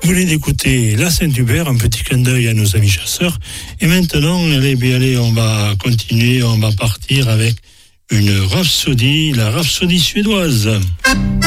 Vous venez d'écouter La Saint-Hubert, un petit clin d'œil à nos amis chasseurs. Et maintenant, allez, on va continuer, on va partir avec une rhapsodie, la rhapsodie suédoise.